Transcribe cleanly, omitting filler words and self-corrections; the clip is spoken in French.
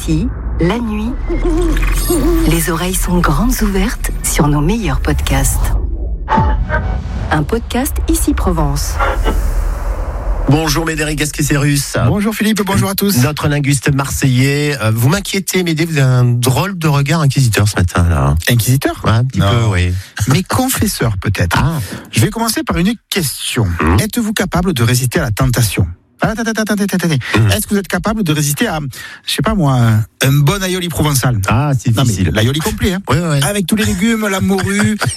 Ici, la nuit, les oreilles sont grandes ouvertes sur nos meilleurs podcasts. Un podcast Ici Provence. Bonjour Médéric Gasquet-Cérus. Bonjour Philippe, bonjour à tous. Notre linguiste marseillais. Vous m'inquiétez, Médé, vous avez un drôle de regard inquisiteur ce matin, là. Inquisiteur ? Ouais, un petit peu, oui. Mais confesseur peut-être. Ah. Je vais commencer par une question. Êtes-vous capable de résister à la tentation ? Attendez. Est-ce que vous êtes capable de résister à, je sais pas moi, un bon aioli provençal ? Ah, c'est Non, mais difficile. l'aioli complet, hein. Ouais. Avec tous les légumes, la morue